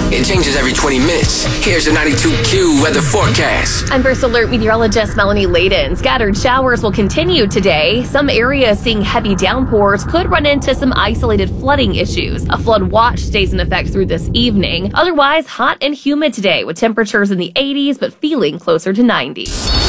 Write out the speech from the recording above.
It changes every 20 minutes. Here's the 92Q weather forecast. I'm First Alert meteorologist Melanie Layden. Scattered showers will continue today. Some areas seeing heavy downpours could run into some isolated flooding issues. A flood watch stays in effect through this evening. Otherwise, hot and humid today with temperatures in the 80s but feeling closer to 90.